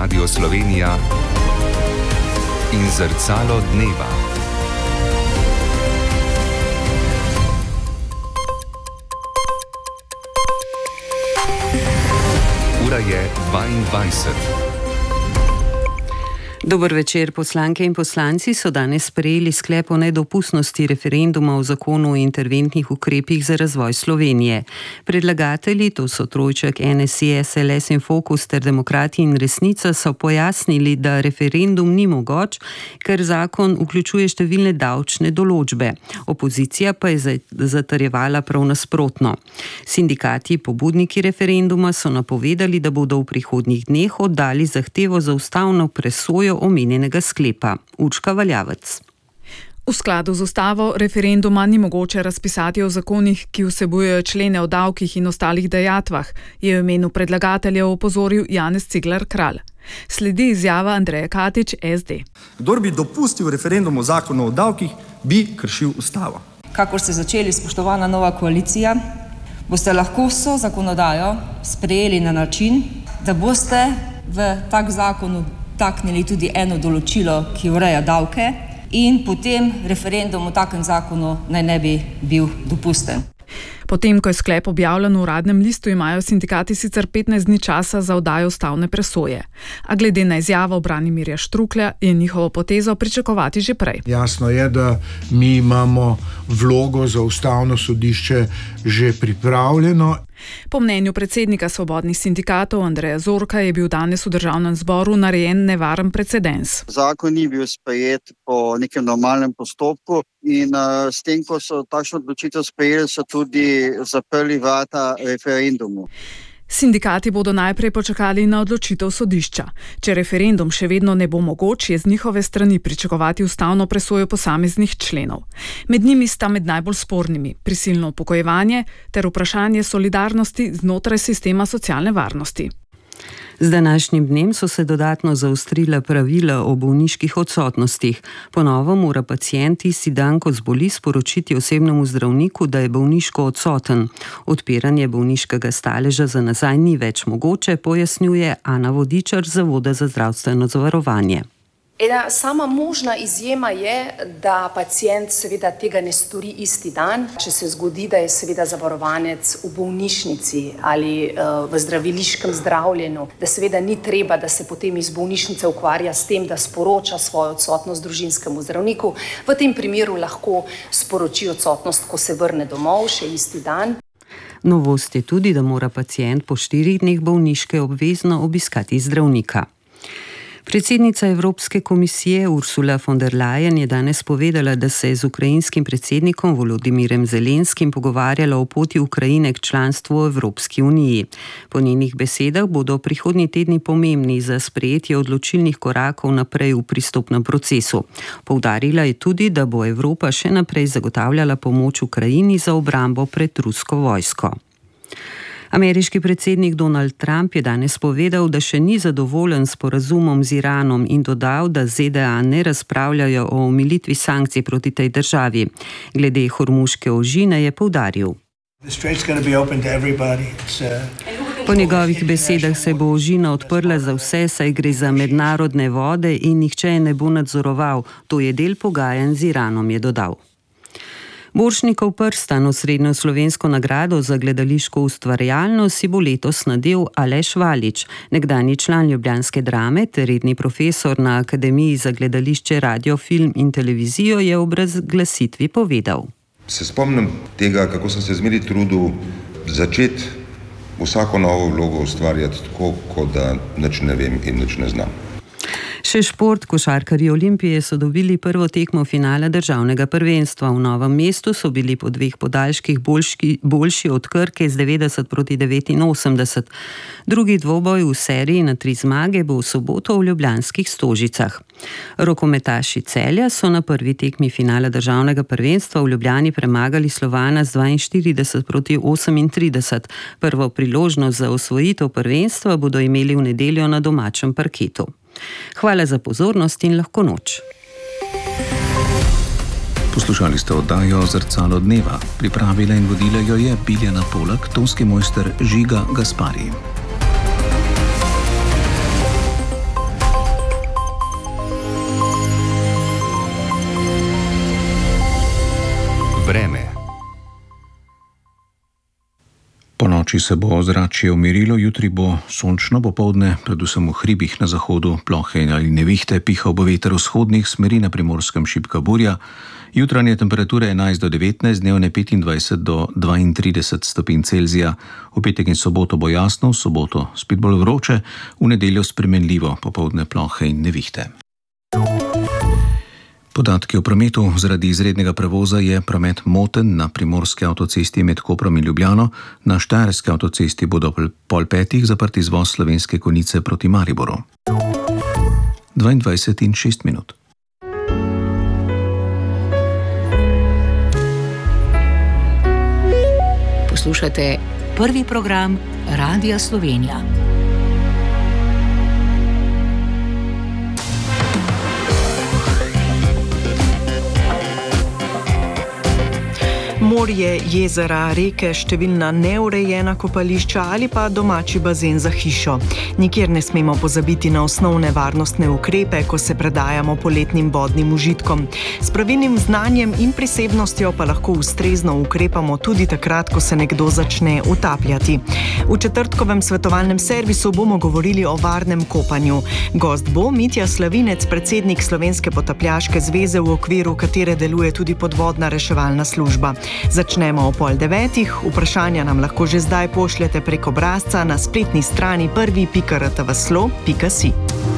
Radio Slovenija in Zrcalo dneva. Ura je 22. Dober večer, poslanke in poslanci so danes sprejeli sklep o nedopustnosti referenduma o zakonu o interventnih ukrepih za razvoj Slovenije. Predlagatelji, to so Trojček, NSi, SLS in Fokus ter Demokrati in Resnica, so pojasnili, da referendum ni mogoč, ker zakon vključuje številne davčne določbe. Opozicija pa je zatrjevala prav nasprotno. Sindikati, pobudniki referenduma, so napovedali, da bodo v prihodnjih dneh oddali zahtevo za ustavno presojo omenjenega sklepa. Urška Valjavec. V skladu z ustavo referenduma ni mogoče razpisati o zakonih, ki vsebujejo člene o davkih in ostalih dajatvah, je v imenu predlagateljev opozoril Janez Cigler Kralj. Sledi izjava Andreje Katič, SD. Kdor bi dopustil referendum o zakonu o davkih, bi kršil ustavo. Kakor ste začeli, spoštovana nova koalicija, boste lahko vso zakonodajo sprejeli na način, da boste v tak zakon taknili tudi eno določilo, ki ureja davke, in potem referendum o takem zakonu naj ne bi bil dopusten. Potem, ko je sklep objavljen v Uradnem listu, imajo sindikati sicer 15 dni časa za oddajo ustavne presoje. A glede na izjavo Branimirja Štruklja je njihovo potezo pričakovati že prej. Jasno je, da mi imamo vlogo za ustavno sodišče že pripravljeno. Po mnenju predsednika svobodnih sindikatov Andreja Zorka je bil danes v državnem zboru narejen nevaren precedens. Zakon ni bil sprejet po nekem normalnem postopku in s tem, ko so takšno odločitev sprejeli, so tudi zaprli vrata referendumu. Sindikati bodo najprej počakali na odločitev sodišča. Če referendum še vedno ne bo mogoč, je z njihove strani pričakovati ustavno presojo posameznih členov. Med njimi sta med najbolj spornimi prisilno upokojevanje ter vprašanje solidarnosti znotraj sistema socialne varnosti. Z današnjim dnem so se dodatno zaostrila pravila o bolniških odsotnostih. Po novem mora pacient isti dan, ko zboli, sporočiti osebnemu zdravniku, da je bolniško odsoten. Odpiranje bolniškega staleža za nazaj ni več mogoče, pojasnjuje Ana Vodičar z Zavoda za zdravstveno zavarovanje. Ena sama možna izjema je, da pacient seveda tega ne stori isti dan, če se zgodi, da je seveda zavarovanec v bolnišnici ali v zdraviliškem zdravljenju, da seveda ni treba, da se potem iz bolnišnice ukvarja s tem, da sporoča svojo odsotnost družinskemu zdravniku. V tem primeru lahko sporoči odsotnost, ko se vrne domov, še isti dan. Novost je tudi, da mora pacient po 4 dneh bolniške obvezno obiskati zdravnika. Predsednica Evropske komisije Ursula von der Leyen je danes povedala, da se je z ukrajinskim predsednikom Volodimirjem Zelenskim pogovarjala o poti Ukrajine k članstvu v Evropski uniji. Po njenih besedah bodo prihodnji tedni pomembni za sprejetje odločilnih korakov naprej v pristopnem procesu. Poudarila je tudi, da bo Evropa še naprej zagotavljala pomoč Ukrajini za obrambo pred rusko vojsko. Ameriški predsednik Donald Trump je danes povedal, da še ni zadovoljen s sporazumom z Iranom in dodal, da ZDA ne razpravljajo o omilitvi sankcij proti tej državi. Glede Hormuške ožine je poudaril. Po njegovih besedah se bo ožina odprla za vse, saj gre za mednarodne vode in nihče je ne bo nadzoroval. To je del pogajanj z Iranom, je dodal. Borštnikov prstan, osrednjo slovensko nagrado za gledališko ustvarjalnost, si bo letos nadel Aleš Valič, nekdanji član ljubljanske Drame ter redni profesor na Akademiji za gledališče, radio, film in televizijo, je ob razglasitvi povedal. Se spomnim tega, kako sem se zmeraj trudil začeti vsako novo vlogo ustvarjati tako, kot da nič ne vem in nič ne znam. Še šport. Košarkarji Olimpije so dobili prvo tekmo finala državnega prvenstva. V Novem mestu so bili po 2 podaljških boljši od Krke z 90-89. Drugi dvoboj v seriji na 3 zmage bo v soboto v ljubljanskih Stožicah. Rokometaši Celja so na prvi tekmi finala državnega prvenstva v Ljubljani premagali Slovana z 42-38. Prvo priložnost za osvojitev prvenstva bodo imeli v nedeljo na domačem parketu. Hvala za pozornost in lahko noč. Poslušali ste oddajo Zrcalo dneva. Pripravila in vodila jo je Biljana Polak, tonski mojster Žiga Gaspari. noči se bo ozračje umirilo, jutri bo sončno, popoldne, predvsem v hribih na zahodu, plohe ali nevihte, pihal bo veter vzhodnih smeri, na Primorskem šibka burja. Jutranje temperature 11 do 19, dnevne 25 do 32 stopinj Celzija. V petek in soboto bo jasno, v soboto spet bolj vroče, v nedeljo spremenljivo, popoldne plohe in nevihte. Podatki o prometu. Zaradi izrednega prevoza je promet moten na primorski avtocesti med Koprom in Ljubljano, na štajerski avtocesti bodo pol petih zaprti izvoz Slovenske Konjice proti Mariboru. 22 in 6 minut. Poslušate prvi program Radia Slovenija. Morje, jezera, reke, številna neurejena kopališča ali pa domači bazen za hišo. Nikjer ne smemo pozabiti na osnovne varnostne ukrepe, ko se predajamo poletnim vodnim užitkom. S pravilnim znanjem in prisebnostjo pa lahko ustrezno ukrepamo tudi takrat, ko se nekdo začne utapljati. V četrtkovem svetovalnem servisu bomo govorili o varnem kopanju. Gost bo Mitja Slavinec, predsednik Slovenske potapljaške zveze, v okviru katere deluje tudi podvodna reševalna služba. Začnemo o 8:30, vprašanja nam lahko že zdaj pošljete prek obrazca na spletni strani prvi.rtvslo.si.